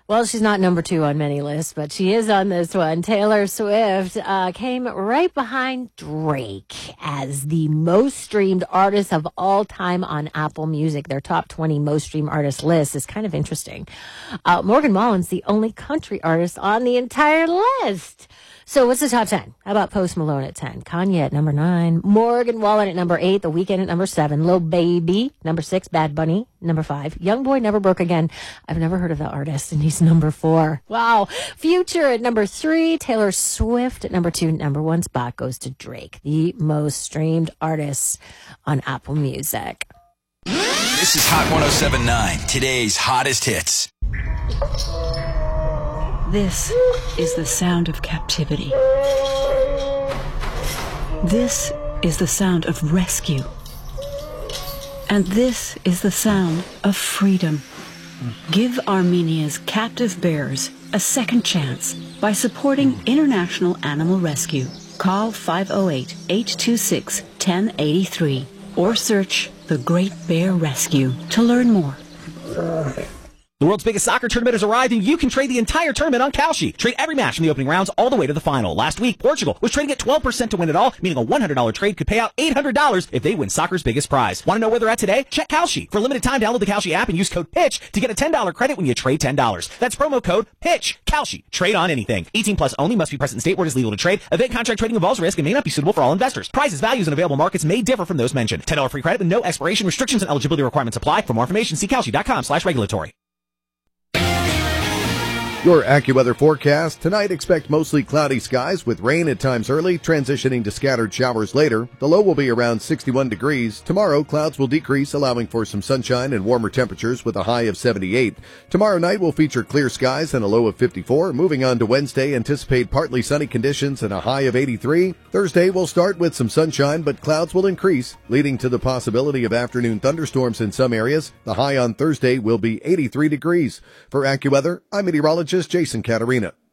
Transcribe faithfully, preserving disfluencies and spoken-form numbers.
Well, she's not number two on many lists, but she is on this one. Taylor Swift uh, came right behind Drake as the most streamed artist of all time on Apple Music. Their top twenty most streamed artist list is kind of interesting. Uh, Morgan Wallen's the only country artist on the entire list. So what's the top ten? How about Post Malone at ten? Kanye at number nine. Morgan Wallen at number eight. The Weeknd at number seven. Lil Baby, number six. Bad Bunny, number five. Youngboy Never Broke Again. I've never heard of that artist, and he's number four. Wow. Future at number three. Taylor Swift at number two. Number one spot goes to Drake, the most streamed artist on Apple Music. This is Hot one oh seven point nine, today's hottest hits. This is the sound of captivity. This is the sound of rescue. And this is the sound of freedom. Give Armenia's captive bears a second chance by supporting International Animal Rescue. Call five oh eight, eight two six, one oh eight three or search The Great Bear Rescue to learn more. The world's biggest soccer tournament has arrived, and you can trade the entire tournament on Kalshi. Trade every match from the opening rounds all the way to the final. Last week, Portugal was trading at twelve percent to win it all, meaning a one hundred dollars trade could pay out eight hundred dollars if they win soccer's biggest prize. Want to know where they're at today? Check Kalshi. For a limited time, download the Kalshi app and use code PITCH to get a ten dollars credit when you trade ten dollars. That's promo code PITCH. Kalshi. Trade on anything. eighteen plus only. Must be present in state where it is legal to trade. Event contract trading involves risk and may not be suitable for all investors. Prices, values, and available markets may differ from those mentioned. ten dollars free credit with no expiration. Restrictions and eligibility requirements apply. For more information, see Kalshi.com slash regulatory. Your AccuWeather forecast. Tonight, expect mostly cloudy skies with rain at times early, transitioning to scattered showers later. The low will be around sixty-one degrees. Tomorrow, clouds will decrease, allowing for some sunshine and warmer temperatures with a high of seventy-eight. Tomorrow night will feature clear skies and a low of fifty-four. Moving on to Wednesday, anticipate partly sunny conditions and a high of eighty-three. Thursday will start with some sunshine, but clouds will increase, leading to the possibility of afternoon thunderstorms in some areas. The high on Thursday will be eighty-three degrees. For AccuWeather, I'm meteorologist Jason Caterina.